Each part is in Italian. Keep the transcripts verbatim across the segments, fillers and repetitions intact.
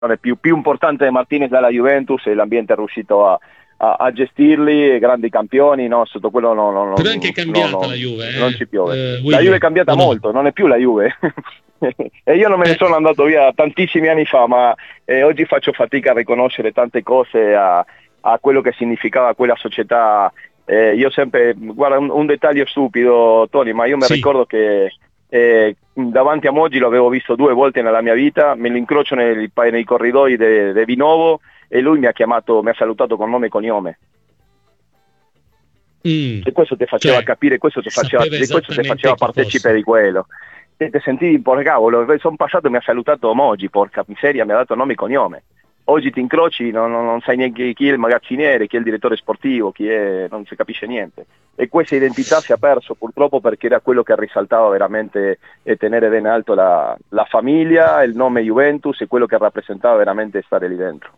è più, più importante di Martinez dalla Juventus e l'ambiente è riuscito a, a, a gestirli, grandi campioni, no? Sotto quello no, no, però è anche cambiata no, no, la Juve, eh? non ci piove. Uh, la Willy, Juve è cambiata no, molto, non è più la Juve. E io non me ne eh. sono andato via tantissimi anni fa, ma eh, oggi faccio fatica a riconoscere tante cose, a, a quello che significava quella società. Eh, io sempre, guarda, un, un dettaglio stupido, Tony, ma io mi Sì. ricordo che eh, davanti a Moggi l'avevo visto due volte nella mia vita, me lo incrocio nei, nei corridoi di Vinovo e lui mi ha chiamato, mi ha salutato con nome e cognome. Mm. E questo ti faceva Cioè, capire, questo ti faceva, questo ti faceva partecipe di quello. E ti sentivi, porca cavolo, sono passato e mi ha salutato Moggi, porca miseria, mi ha dato nome e cognome. Oggi ti incroci, non, non, non sai neanche chi è il magazziniere, chi è il direttore sportivo, chi è, non si capisce niente. E questa identità si è perso purtroppo, perché era quello che risaltava veramente e tenere ben alto la, la famiglia, il nome Juventus e quello che rappresentava veramente stare lì dentro.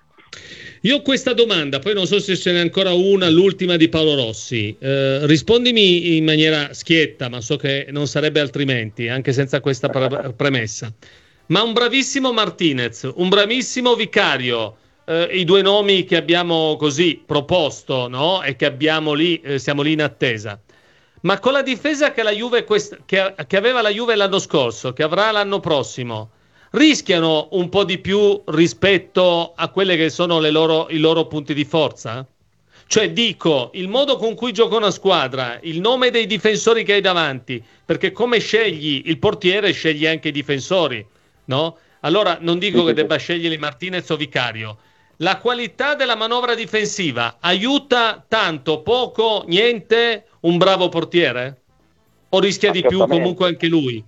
Io ho questa domanda, poi non so se ce n'è ancora una, l'ultima di Paolo Rossi. Eh, rispondimi in maniera schietta, ma so che non sarebbe altrimenti, anche senza questa pre- premessa. Ma un bravissimo Martinez, un bravissimo Vicario, eh, i due nomi che abbiamo così proposto, no? E che abbiamo lì, eh, siamo lì in attesa. Ma con la difesa che la Juve quest- che, che aveva la Juve l'anno scorso, che avrà l'anno prossimo, rischiano un po' di più rispetto a quelle che sono le loro, i loro punti di forza? Cioè dico, il modo con cui gioca una squadra, il nome dei difensori che hai davanti, perché come scegli il portiere scegli anche i difensori, no? Allora non dico che debba scegliere Martinez o Vicario. La qualità della manovra difensiva aiuta tanto, poco, niente un bravo portiere? O rischia di più comunque anche lui?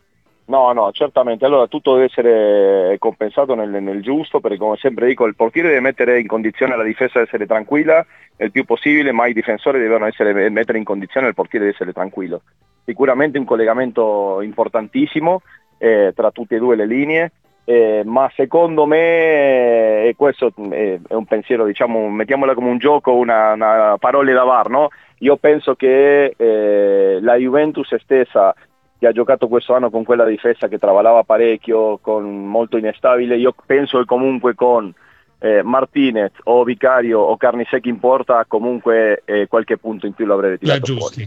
No, no, certamente. Allora tutto deve essere compensato nel, nel giusto, perché come sempre dico, il portiere deve mettere in condizione la difesa di essere tranquilla il più possibile, ma i difensori devono essere, mettere in condizione il portiere di essere tranquillo. Sicuramente un collegamento importantissimo eh, tra tutte e due le linee, eh, ma secondo me, e questo è, è un pensiero, diciamo, mettiamola come un gioco, una, una parola da V A R, no? Io penso che eh, la Juventus stessa, che ha giocato questo anno con quella difesa che travagliava parecchio, con molto inestabile, io penso che comunque con eh, Martinez o Vicario o Carnisecchi in porta comunque eh, qualche punto in più l'avrebbe tirato fuori.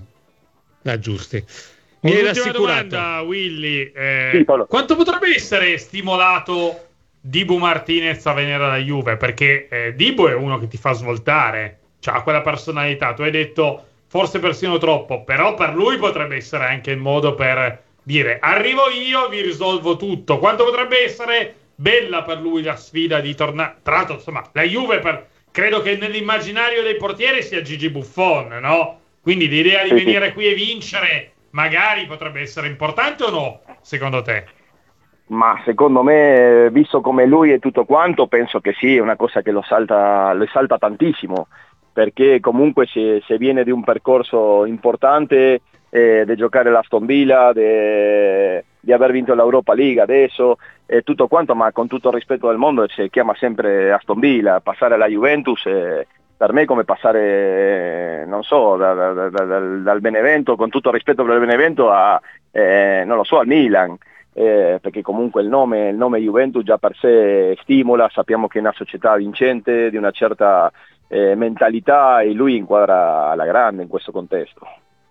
La giusti. Mi hai rassicurato. Domanda, Willy, eh, sì, quanto potrebbe essere stimolato Dibu Martinez a venire alla Juve? Perché eh, Dibu è uno che ti fa svoltare, cioè ha quella personalità. Tu hai detto forse persino troppo, però per lui potrebbe essere anche il modo per dire arrivo io, vi risolvo tutto. Quanto potrebbe essere bella per lui la sfida di tornare? Tra l'altro, insomma, la Juve per... credo che nell'immaginario dei portieri sia Gigi Buffon, no? Quindi l'idea di venire qui e vincere magari potrebbe essere importante o no, secondo te? Ma secondo me, visto come lui e tutto quanto, penso che sì, è una cosa che lo salta, lo salta tantissimo, perché comunque se, se viene di un percorso importante, eh, di giocare l'Aston Villa, di aver vinto l'Europa League adesso, e tutto quanto, ma con tutto il rispetto del mondo si chiama sempre Aston Villa, passare alla Juventus eh, per me è come passare, non so, da, da, da, dal Benevento, con tutto il rispetto per il Benevento, a, eh, non lo so, al Milan. Eh, perché comunque il nome, il nome Juventus già per sé stimola, sappiamo che è una società vincente, di una certa eh, mentalità, e lui inquadra alla grande in questo contesto.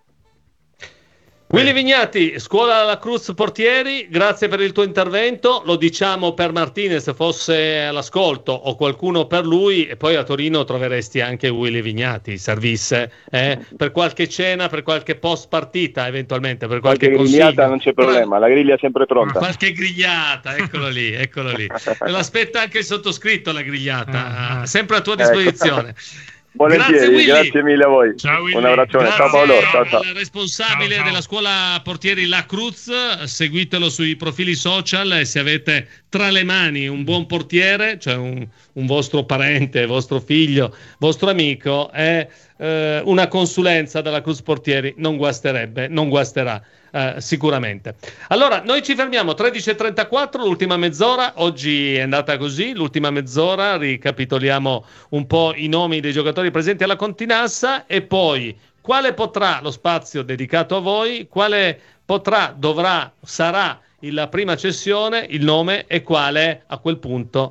Willy Vignati, Scuola La Cruz Portieri, grazie per il tuo intervento. Lo diciamo per Martinez, fosse all'ascolto o qualcuno per lui, e poi a Torino troveresti anche Willy Vignati, servisse eh, per qualche cena, per qualche post partita eventualmente, per qualche, qualche grigliata non c'è problema, la griglia è sempre pronta. Qualche grigliata, eccolo lì, eccolo lì. L'aspetta anche il sottoscritto la grigliata, sempre a tua disposizione. Ecco. Volentieri, grazie, grazie mille a voi. Ciao, un abbraccione, ciao Paolo. Ciao, ciao. Al responsabile ciao, ciao. della scuola portieri La Cruz, seguitelo sui profili social e se avete tra le mani un buon portiere, cioè un, un vostro parente, vostro figlio, vostro amico, è eh, una consulenza della Cruz Portieri non guasterebbe, non guasterà. Uh, sicuramente. Allora, noi ci fermiamo tredici e trentaquattro, l'ultima mezz'ora, oggi è andata così, l'ultima mezz'ora, ricapitoliamo un po' i nomi dei giocatori presenti alla Continassa e poi quale potrà lo spazio dedicato a voi, quale potrà, dovrà, sarà la prima cessione, il nome e quale a quel punto